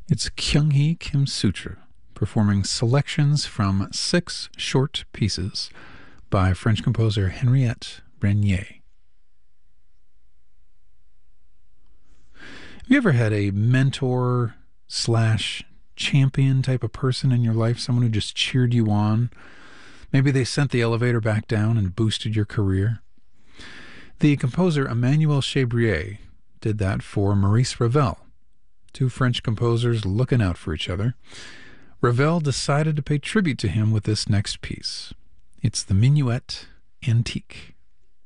It's Kyung-hee Kim Sutra performing selections from 6 short pieces by French composer Henriette Brenier. Have you ever had a mentor slash champion type of person in your life, someone who just cheered you on? Maybe they sent the elevator back down and boosted your career. The composer Emmanuel Chabrier did that for Maurice Ravel, 2 French composers looking out for each other. Ravel decided to pay tribute to him with this next piece. It's the Minuet Antique.